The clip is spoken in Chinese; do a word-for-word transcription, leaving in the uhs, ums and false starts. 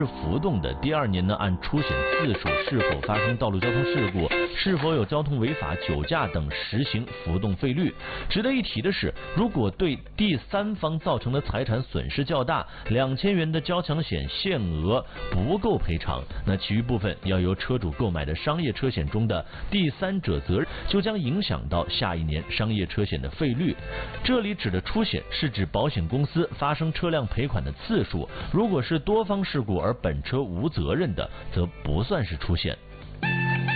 浮动的。第二年呢，按出险次数、是否发生道路交通事故、是否有交通违法、酒驾等实行浮动费率。值得一提的是，如果对第三方造成的财产损失较大，两千元的交强险限额不够赔偿，那其余部分要由车主购买的商业车险中的第三者责任，就将影响到下一年商业车险的费率。这里指的出险是指保险公司发生车辆赔款的次数，如果是多方事故而本车无责任的，则不算是出险。